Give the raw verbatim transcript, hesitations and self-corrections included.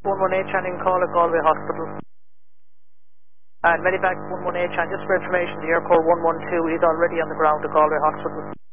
one one eight Channing call at Galway Hospital. And Medivac one one eight Chan, just for information, the Air Corps one one two is already on the ground at Galway Hospital.